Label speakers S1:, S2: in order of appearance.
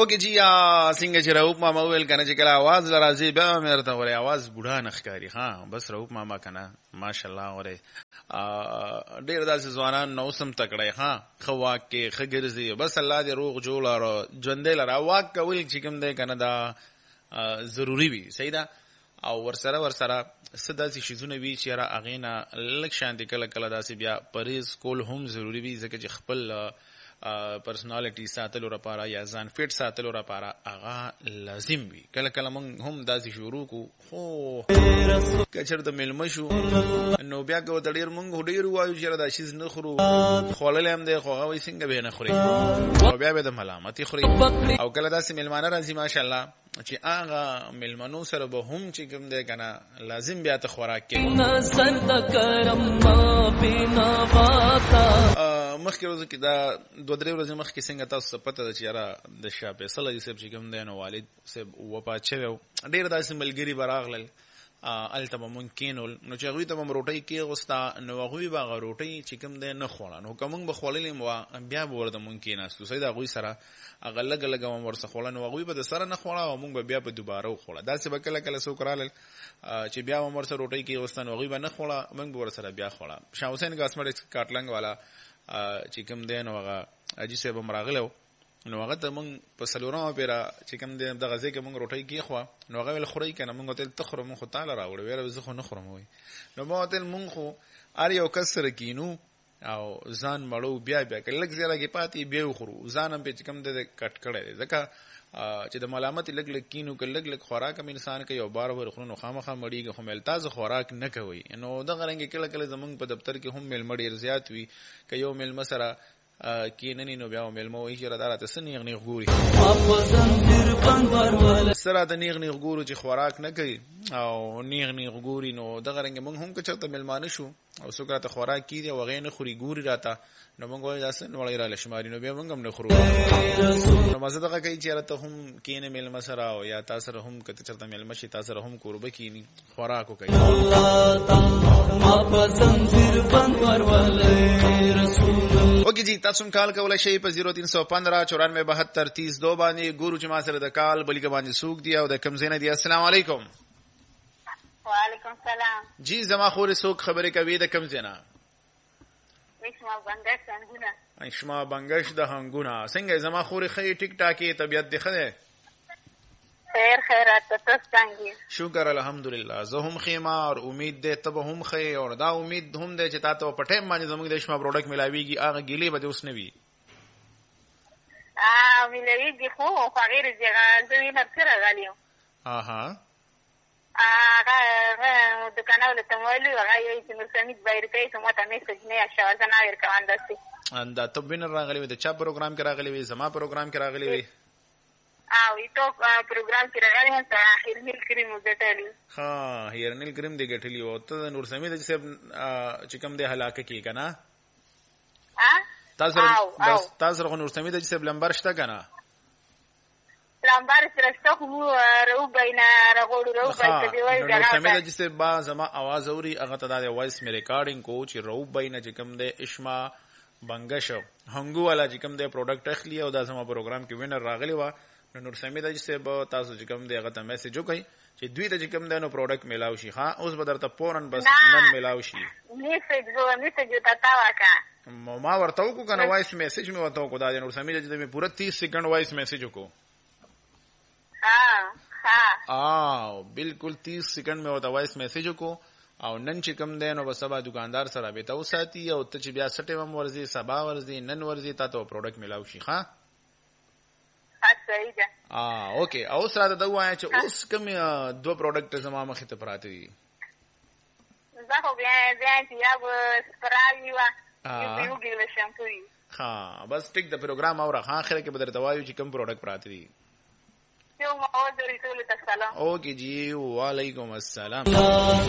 S1: اوکے جی څنګه چې رؤف ماما ویل کنه چې کله आवाज لرازي بیا مې ورته وره आवाज بوډا نخکاری ها بس رؤف ماما کنه ماشاءالله وره ډیر داسې ځوانان نو سم تکړه ها خواک کې خګرزي بس الله دې روغ جوړ او ژوندې لرا واک کول چې کوم دی کنه دا ضروری وي صحیح ده او ورسره سداسي شیزونه وی چې را اغینا لک شان دي کله کله داسې بیا پریز کول هم ضروری وي ځکه چې خپل پرسنالټي ساتلو لپاره یا ځان فټ ساتلو لپاره هغه لازم وي کله کله موږ هم داسې شروع کو خو کچر د ملما شو نو بیا کو د ډیر موږ ډیر وایو چې دا شیز نه خورو خولل هم دی خو هغه څنګه به نه خوري او بیا به د ملامتي خوري او کله داسې ملمانه راځي ماشاءالله چې هغه ملمنو سره به هم چې کوم دی کنه لازم بیا ته خوراک کې مخکې ورځ کې دا 2-3 ورځې مخکې څنګه تاسو پته ده چې یاره د شاه فیصل علی صاحب چې کوم دی نو والد صاحب وفات شوی ډېر داسې ملګري به راغلل هلته به مونږ کینول نو چې هغوی ته به م روټۍ کېغوسته نو هغوی به هغه روټۍ چې کوم دی نه خوړه نو که مونږ به خوړلې م بیا به ورته مونږ کېناستو صحیح د هغوی سره هغه لږه لږه به م ورڅه خوړه نو هغوی به د سره نه خوړه او مونږ به بیا په دوباره وخوړه داسې به کله کله څوک رالل چې بیا به م ورسره روټۍ کېغوسته نو هغوی به نه خوړه مونږ به ورسره بیا خوړه شاه حسین ګاسمټ کاټلنګ والا چې کوم دی نو هغه حاجي صاحب هم راغلی نو هغه ته مونږ په څلورمه پیره چې کوم دی دغه ځای کې مونږ روټۍ کېښوه نو هغه ویل خورئ که نه مونږ ورته ویل ته خوره مونږ خو تاله راوړې ویله زه خو نه خورم وایي نو ما ورته ویل مونږ خو هر یو کس سره کینو او ځان مړو بیا که لږ زیاده کې پاتې بیا وخورو ځان هم پې چې کوم دی کټ کړی دی ځکه چې د ملامت لږ لږ کینو که لږ لږ خوراک هم انسان کوي او بار بار خورو نو خامخا مړېږي خو میل تاسو خوراک نه کوئ نو دغه رنګې کله کله زمونږ په دفتر کې هم میلمه ډېر زیات وي که یو میلمه سره کیننی نو بیا میلمه وایي چې را راته څه نیغ نیغ ګوري څه راته نیغ نیغ ګورو چې خوراک نه کوي او نیغ نیغ ګوري نو دغه رنګې موږ هم که چېرته میلمانه شو او څوک راته خوراک کېږي او هغې نه خوري ګوري راته نو موږ وایو دا څه نوړی راله شماري نو بیا موږ هم نه خورو نو مزه دغه کوي چې راته هم کینې میلمه سره او یا تا سره هم که ته چېرته میلمه شي تا سره هم کوربه کیني خوراک وکوي اوکې جی تاسو هم کال کولی شئ په 0315 94 72 باندې ګورو چې ما سره د کال بلکې باندې څوک دی او د کوم ځای نه دی السلام علیکم
S2: وعلیکم السلام
S1: جی زما خورې څوک خبرې کوي د کوم ځای نه اشما بنګش د هنګونه څنګه زما خورې ښه ټیک ټاکې طبیعت دې ښه دی
S2: خیر خیرات تاسو څنګه
S1: شکر الحمدلله زه هم خیمه او امید دې ته به هم خې او دا امید هم دې چې تاسو په ټیم باندې زموږ د شما پروډکټ ملاويږي هغه ګیلې به اوس نه وي
S2: ملاويږي خو غیر ځای نه تر غالي
S1: اها
S2: هغه د کانال ته مولي هغه یې چې مرسمید بایر کوي ته ماته میسج نه شاو زه نه ورکوم داسې
S1: اندا ته بینر راغلی وي د چا پروګرام کې راغلی وي زما پروګرام کې راغلی وي
S2: وی تو پروګرام کې راغلی هم ته هیرنیل کریم وګټلی
S1: ها هیرنیل کریم دې ګټلی او ته نور سمید چې چې کوم دې هلاکه کی کنه تاسو نور سمید چې لمبر شته کنه
S2: لمبر سره خو رو بینه راغړو رو بینه دی وای
S1: نور سمید چې با زما आवाज اوري هغه ته دا وایس مې ریکارډینګ کو چې رو بینه چې کوم دې اشما بنگش هنګو والا چې کوم دې پروډکټ اخلي او دا زما پروګرام کې وینر راغلی و نور سمیدا چې به تاسو چې کوم دی هغه ته میسج وکړئ چې دوی ته چې کوم دی نو پروډکټ میلاو شي ها اوس به درته فورن بس نن میلاو شي
S2: میسج ته تا واکا
S1: ما ورته وکړو کنه وایس میسج مې ورته وکړو دا نور سمیدا چې مې پوره 30 سکند وایس میسج وکړو بالکل 30 سکند مې ورته وایس میسج وکړو او نن چې کوم دی نو به سبا دکاندار سره به تاسو ساتي او ته چې بیا سټې هم ورځي سبا ورځي نن ورځي تاسو پروډکټ میلاو شي ها
S2: صحیح ده
S1: اوکې اوس راته دا وایي چې اوس کوم دوه پروډکټ زما مخې ته پراته دي
S2: زه خو بیا چې یو سپرایي وا یو ګیل شامپوي
S1: ها بس ټیک د پروګرام اور اخر کې بدر دوايو چې کوم پروډکټ پراته دي
S2: یو ما ودرې ټول ته سلام
S1: اوکې جی وعلیکم السلام